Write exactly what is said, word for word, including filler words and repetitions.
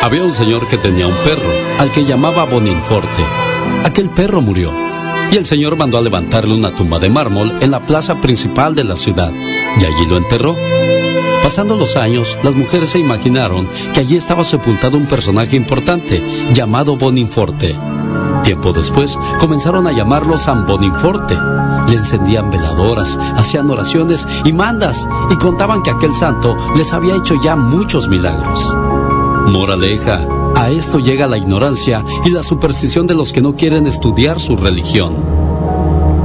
Había un señor que tenía un perro, al que llamaba Boninforte. Aquel perro murió, y el señor mandó a levantarle una tumba de mármol en la plaza principal de la ciudad, y allí lo enterró. Pasando los años, las mujeres se imaginaron que allí estaba sepultado un personaje importante, llamado Boninforte. Tiempo después, comenzaron a llamarlo San Boninforte. Le encendían veladoras, hacían oraciones y mandas, y contaban que aquel santo les había hecho ya muchos milagros. Moraleja, a esto llega la ignorancia y la superstición de los que no quieren estudiar su religión.